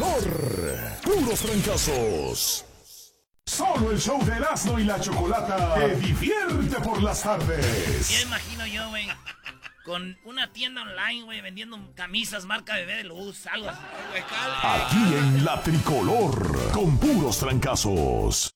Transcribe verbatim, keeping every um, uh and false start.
tricolor. Puros fracasos. Solo el show de Erasmo y la Chocolata te divierte por las tardes. Ya imagino yo, güey, con una tienda online, güey, vendiendo camisas marca Bebé de Luz, algo así. Aquí en la tricolor, con puros trancazos.